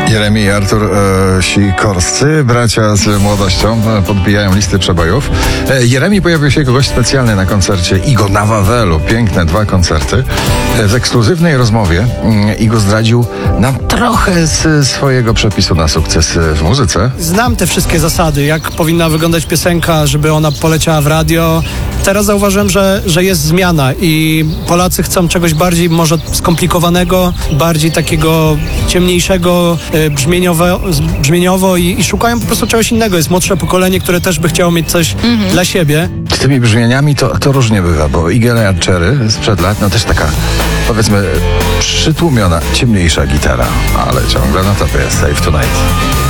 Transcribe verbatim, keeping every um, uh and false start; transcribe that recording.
Jeremi i Artur e, Sikorscy, bracia z młodością, e, podbijają listy przebojów. E, Jeremi pojawił się jako gość specjalny na koncercie Igo na Wawelu. Piękne dwa koncerty. E, w ekskluzywnej rozmowie mm, Igo zdradził nam trochę z swojego przepisu na sukces w muzyce. Znam te wszystkie zasady, jak powinna wyglądać piosenka, żeby ona poleciała w radio. Teraz zauważyłem, że, że jest zmiana i Polacy chcą czegoś bardziej może skomplikowanego, bardziej takiego ciemniejszego, e, brzmieniowo, brzmieniowo i, i szukają po prostu czegoś innego. Jest młodsze pokolenie, które też by chciało mieć coś mhm. dla siebie. Z tymi brzmieniami to, to różnie bywa, bo Iggy Cherry sprzed lat, no też taka, powiedzmy, przytłumiona, ciemniejsza gitara, ale ciągle na topie jest Save Tonight.